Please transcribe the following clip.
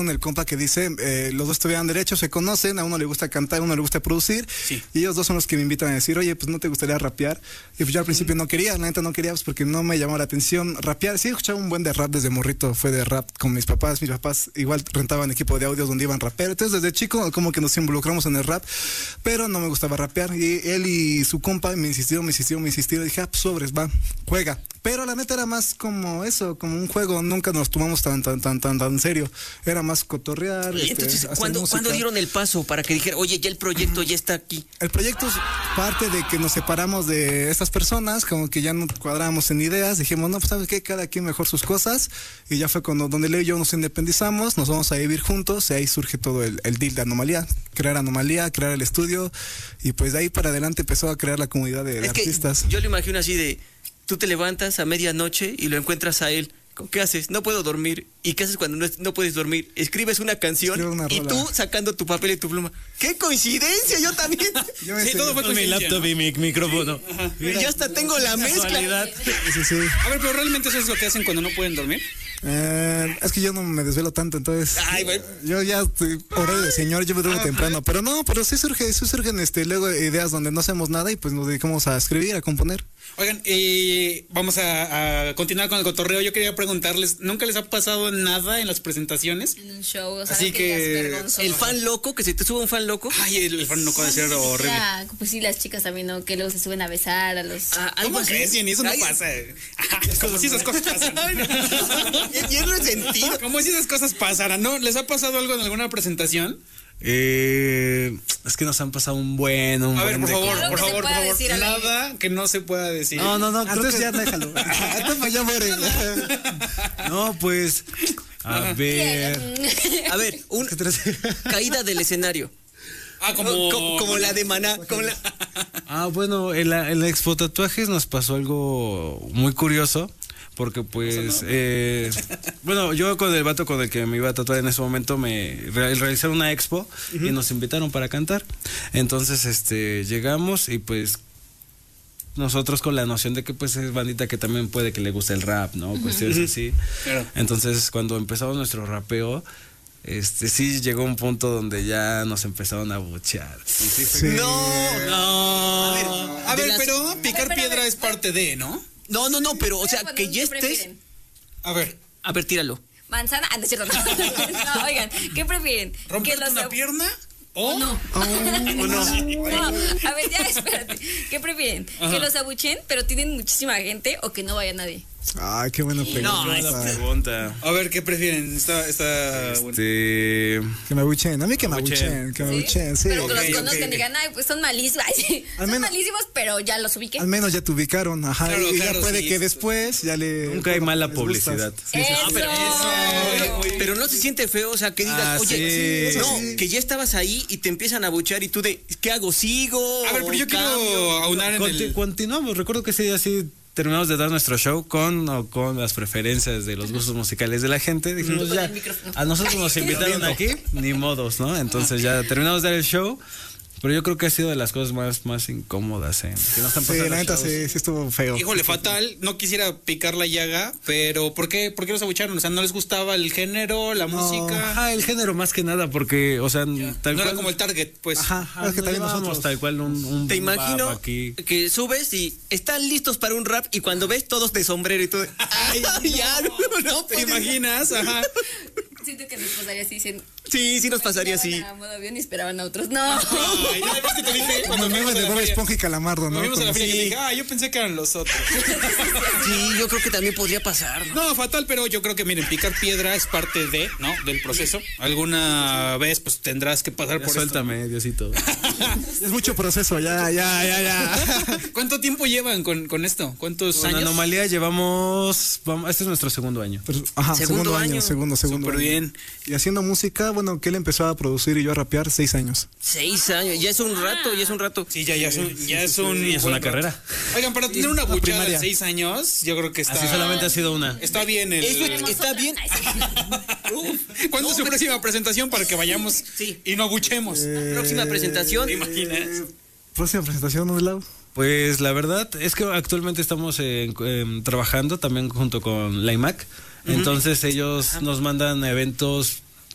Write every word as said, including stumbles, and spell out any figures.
el compa que dice, eh, los dos estudian derecho, se conocen, a uno le gusta cantar, a uno le gusta producir, sí. y ellos dos son los que me invitan a decir, oye, pues no te gustaría rapear, y pues yo al principio no quería, la neta no quería, pues porque no me llamaba la atención rapear, sí escuchaba un buen de rap desde morrito, fue de rap con mis papás, mis papás igual rentaban equipo de audios donde iban raperos, entonces desde chico como que nos involucramos en el rap, pero no me gustaba rapear, y él y su compa me insistieron, me insistieron, me insistieron, y dije, ah, pues sobres, va, juega, pero la neta era más como eso, como un juego, nunca nos tomamos tan, tan, tan, tan, tan en serio, era más cotorrear. Y entonces, este, ¿cuándo, ¿cuándo dieron el paso para que dijera, oye, ya el proyecto ya está aquí? El proyecto es parte de que nos separamos de estas personas, como que ya no cuadramos en ideas, dijimos, no, pues sabes qué, cada quien mejor sus cosas, y ya fue cuando donde Leo y yo nos independizamos, nos vamos a vivir juntos, y ahí surge todo el, el deal de Anomalía, crear Anomalía, crear el estudio, y pues de ahí para adelante empezó a crear la comunidad de, de es que artistas. Yo lo imagino así de, tú te levantas a medianoche y lo encuentras a él. ¿Qué haces? No puedo dormir. ¿Y qué haces cuando no, no puedes dormir? Escribes una canción una y tú sacando tu papel y tu pluma. ¡Qué coincidencia! Yo también. Yo sí, todo fue con mi laptop, ¿no? Y mi micrófono. Y ya hasta tengo la mezcla. Sí, sí. A ver, pero ¿realmente eso es lo que hacen cuando no pueden dormir? Eh, es que yo no me desvelo tanto, entonces Ay, bueno. yo ya estoy horario de señor, yo me duermo ah, temprano, pero no, pero sí surge, sí surgen este luego ideas donde no hacemos nada y pues nos dedicamos a escribir, a componer. Oigan, eh, vamos a, a continuar con el cotorreo. Yo quería preguntarles, ¿nunca les ha pasado nada en las presentaciones? En un show, o sea, así que, que el fan loco, que se te sube un fan loco. Ay, el, el fan loco debe ser horrible. Ya, pues sí, las chicas también, ¿no? Que luego se suben a besar a los... Ah, ¿Cómo crees, Jenny? Eso no pasa. Como si esas cosas pasan. Ya no es sentido. Como si esas cosas pasaran, ¿no? ¿Les ha pasado algo en alguna presentación? Eh, es que nos han pasado un buen, un A ver, buen por de favor, cosas. por favor, por favor. Nada que no se pueda decir. No, no, no. Entonces que... ya déjalo. Entonces ya muere. No, pues, a ver. A ver, una caída del escenario. Ah, como... como, como la de Maná. Como la... Ah, bueno, en la, en la Expo Tatuajes nos pasó algo muy curioso. Porque pues, eh, bueno, yo con el vato con el que me iba a tatuar en ese momento me re realizaron una expo uh-huh. y nos invitaron para cantar. Entonces, este, llegamos y pues nosotros con la noción de que pues es bandita que también puede que le guste el rap, ¿no? Uh-huh. Cuestiones uh-huh. así. Claro. Entonces, cuando empezamos nuestro rapeo, este, sí llegó un punto donde ya nos empezaron a buchear. Sí, sí. No, no. A ver, a ver las... pero picar a ver, piedra a ver, es parte de, ¿no? No, no, no, pero, o sea, que ya estés... Prefieren? A ver. A ver, tíralo. Manzana, ah, no es cierto, no. No, oigan, ¿qué prefieren? ¿Romperte ¿Que los una pierna? ¿O no? Oh, no. no. A ver, ya, espérate. ¿Qué prefieren? Ajá. ¿Que los abuchen, pero tienen muchísima gente, o que no vaya nadie? Ay, qué buena pregunta. No, esa pregunta. A ver, ¿qué prefieren? Está, está este... bueno. Que me abuchen, a mí que me abuchen, que me abuchen, sí. Pero que okay, los conozcan okay. y digan, ay, pues son malísimos. Ay, son menos, malísimos, pero ya los ubiqué. Al menos ya te ubicaron, ajá. Claro, y claro, ya puede sí, que sí. después ya le... Nunca hay mala publicidad. Sí, eso. No, pero, eso. Pero no se siente feo, o sea, que digas, ah, oye, sí. no, sí. que ya estabas ahí y te empiezan a buchar y tú de, ¿qué hago? ¿Sigo? A ver, pero yo cambio? quiero aunar en Conti el... Continuamos, recuerdo que ese día sí terminamos de dar nuestro show con o con las preferencias de los gustos musicales de la gente. Dijimos ya, a nosotros nos invitaron aquí, ni modos, ¿no? Entonces ya terminamos de dar el show. Pero yo creo que ha sido de las cosas más, más incómodas, ¿eh? Que no están pasando. Sí, la neta sí, sí estuvo feo. Híjole, fatal. No quisiera picar la llaga, pero ¿por qué, por qué los abucharon? O sea, ¿no les gustaba el género, la no. música? Ajá, el género más que nada, porque, o sea, ya. tal no cual. era como el target, pues. Ajá, ajá es que también nosotros tal cual un, un te imagino aquí. Que subes y están listos para un rap y cuando ves todos de sombrero y todo. Ay, no, ya, no, no ¿te imaginas? Ajá. Siento que nos pasaría así, dicen. Sí, sí nos pasaría así. A modo avión y esperaban a otros. No. Ay, ya ves que te dije cuando me de Bob Esponja y Calamardo, ¿no? Vimos a la feria y dije, ah, yo pensé que eran los otros. Sí, yo creo que también podría pasar, ¿no? No, fatal, pero yo creo que, miren, picar piedra es parte de, ¿no? Del proceso. Alguna vez, pues, tendrás que pasar ya por suéltame, esto. Diosito. Es mucho proceso, ya, ya, ya, ya. ¿Cuánto tiempo llevan con, con esto? ¿Cuántos con años? Anomalía llevamos, vamos, este es nuestro segundo año. Pero, ajá, segundo, segundo año, año, segundo, segundo. Súper bien. Y haciendo música, bueno, que él empezó a producir y yo a rapear seis años. Seis años, ya es un rato, ya es un rato. Sí, ya, ya es, un, ya es, un, sí, es una carrera. Oigan, para tener una buchada de seis años, yo creo que está... Así solamente ha sido una. Está bien el... Eso está bien. ¿Cuándo no, es su pero... próxima presentación para que vayamos sí. y no buchemos? Eh, próxima presentación. ¿Te imaginas? Eh, próxima presentación, ¿dónde lado? Pues la verdad es que actualmente estamos eh, eh, trabajando también junto con la I M A C. Uh-huh. Entonces ellos nos mandan eventos